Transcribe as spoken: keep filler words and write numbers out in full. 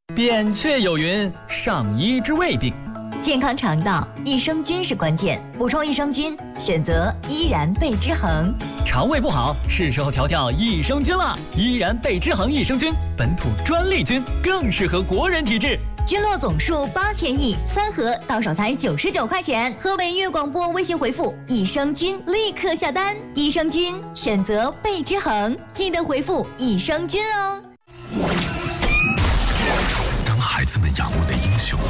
扁鹊有云：上医治未病。 健康肠道，益生菌是关键。补充益生菌，选择依然贝之恒。 肠胃不好，是时候调调益生菌了。依然贝之恒益生菌，本土专利菌，更适合国人体质。 菌落总数八千亿，三盒到手才九十九块钱。河北音乐广播微信回复益生菌，立刻下单。益生菌选择贝之恒，记得回复益生菌哦。 当孩子们仰慕的英雄